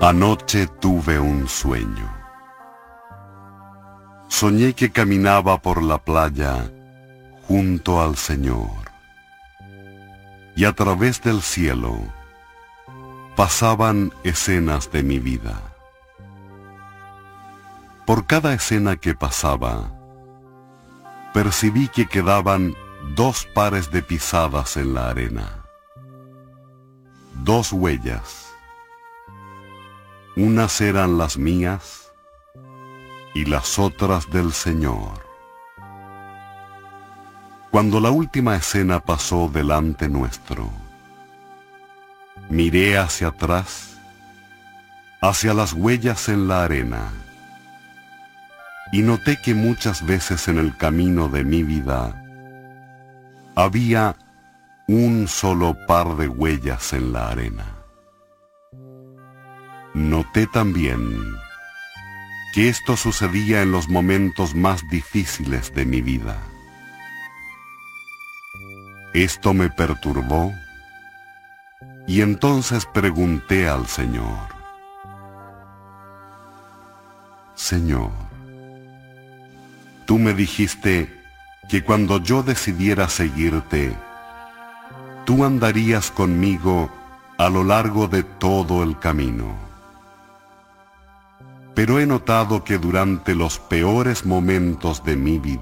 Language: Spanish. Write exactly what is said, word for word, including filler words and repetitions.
Anoche tuve un sueño. Soñé que caminaba por la playa junto al Señor, y a través del cielo pasaban escenas de mi vida. Por cada escena que pasaba, percibí que quedaban dos pares de pisadas en la arena, dos huellas. Unas eran las mías y las otras del Señor. Cuando la última escena pasó delante nuestro, miré hacia atrás, hacia las huellas en la arena, y noté que muchas veces en el camino de mi vida había un solo par de huellas en la arena. Noté también que esto sucedía en los momentos más difíciles de mi vida. Esto me perturbó y entonces pregunté al Señor: Señor, tú me dijiste que cuando yo decidiera seguirte, tú andarías conmigo a lo largo de todo el camino. Pero he notado que durante los peores momentos de mi vida,